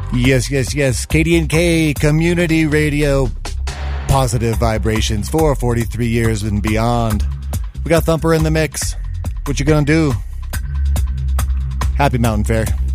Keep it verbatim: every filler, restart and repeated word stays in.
Yes, yes, yes. K D N K Community Radio. Positive vibrations for forty-three years and beyond. We got Thumper in the mix. What you gonna do? Happy Mountain Fair.